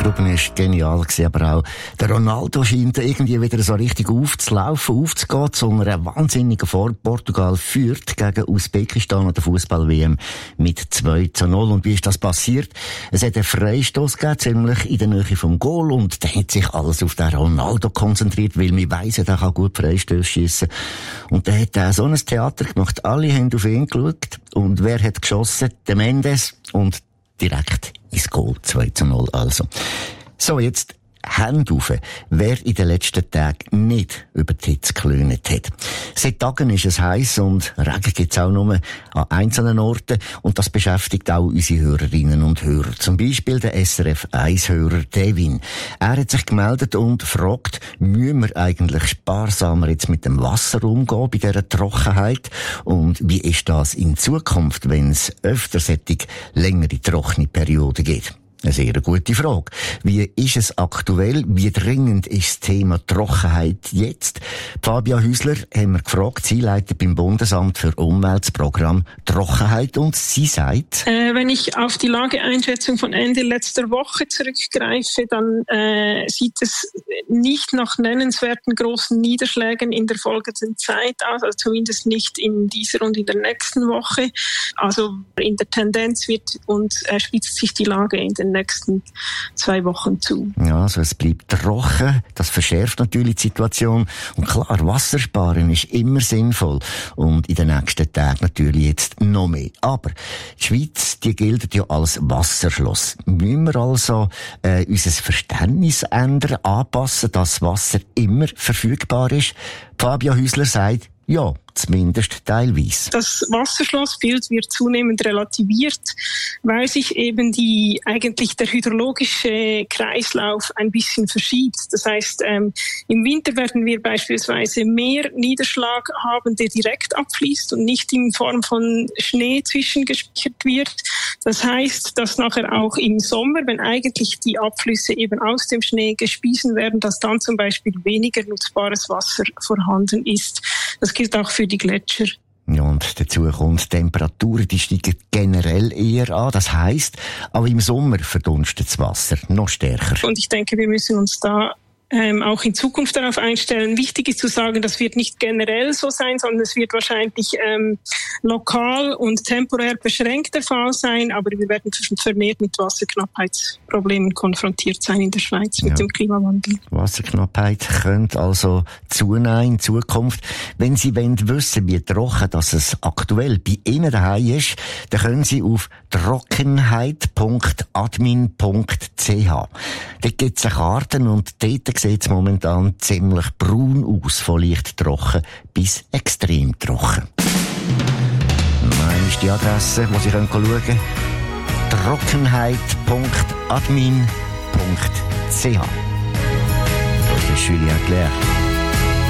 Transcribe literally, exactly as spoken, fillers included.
Gruppen war genial, aber auch der Ronaldo scheint irgendwie wieder so richtig aufzulaufen, aufzugehen zu einer wahnsinnigen Form. Portugal führt gegen Usbekistan an der Fußball-W M mit zwei zu null. Und wie ist das passiert? Es hat einen Freistoß gegeben, ziemlich in der Nähe vom Goal, und da hat sich alles auf den Ronaldo konzentriert, weil wir weiss, er kann gut Freistöße schiessen. Und da hat er so ein Theater gemacht. Alle haben auf ihn geschaut. Und wer hat geschossen? Der Mendes. Und direkt ins Goal. zwei zu null also. So, jetzt Hände auf, wer in den letzten Tagen nicht über die Hitze geklönt hat. Seit Tagen ist es heiß und Regen gibt es auch nur an einzelnen Orten, und das beschäftigt auch unsere Hörerinnen und Hörer. Zum Beispiel der S R F eins Hörer Devin. Er hat sich gemeldet und fragt, müssen wir eigentlich sparsamer jetzt mit dem Wasser umgehen bei dieser Trockenheit? Und wie ist das in Zukunft, wenn es öfter solche längere trockene Perioden gibt? Eine sehr gute Frage. Wie ist es aktuell? Wie dringend ist das Thema Trockenheit jetzt? Fabia Hüsler haben wir gefragt. Sie leitet beim Bundesamt für Umwelt das Programm Trockenheit, und sie sagt: Äh, wenn ich auf die Lageeinschätzung von Ende letzter Woche zurückgreife, dann äh, sieht es nicht nach nennenswerten großen Niederschlägen in der folgenden Zeit aus, also zumindest nicht in dieser und in der nächsten Woche. Also in der Tendenz wird und äh, spitzt sich die Lage in den nächsten zwei Wochen zu. Ja, also es bleibt trocken. Das verschärft natürlich die Situation. Und klar, Wassersparen ist immer sinnvoll. Und in den nächsten Tagen natürlich jetzt noch mehr. Aber die Schweiz, die gilt ja als Wasserschloss. Müssen wir also äh, unser Verständnis ändern, anpassen, dass Wasser immer verfügbar ist? Fabia Hüsler sagt, ja, zumindest teilweise. Das Wasserschlossbild wird zunehmend relativiert, weil sich eben die eigentlich der hydrologische Kreislauf ein bisschen verschiebt. Das heißt, ähm, im Winter werden wir beispielsweise mehr Niederschlag haben, der direkt abfließt und nicht in Form von Schnee zwischengespeichert wird. Das heißt, dass nachher auch im Sommer, wenn eigentlich die Abflüsse eben aus dem Schnee gespiesen werden, dass dann zum Beispiel weniger nutzbares Wasser vorhanden ist. Das gilt auch für die Gletscher. Ja, und dazu kommt, die Temperaturen, die steigen generell eher an. Das heisst, aber im Sommer verdunstet das Wasser noch stärker. Und ich denke, wir müssen uns da ähm, auch in Zukunft darauf einstellen. Wichtig ist zu sagen, das wird nicht generell so sein, sondern es wird wahrscheinlich ähm, lokal und temporär beschränkt der Fall sein, aber wir werden vermehrt mit Wasserknappheitsproblemen konfrontiert sein in der Schweiz mit ja. dem Klimawandel. Wasserknappheit könnte also zunehmen in Zukunft. Wenn Sie wollen wissen, wie trocken das es aktuell bei Ihnen daheim ist, dann können Sie auf trockenheit punkt admin punkt c h. Dort gibt es Karten, und dort sieht es momentan ziemlich braun aus, von leicht trocken bis extrem trocken. Nein, ist die Adresse, wo Sie schauen können. trockenheit punkt admin punkt c h. Das ist Julien Clerc.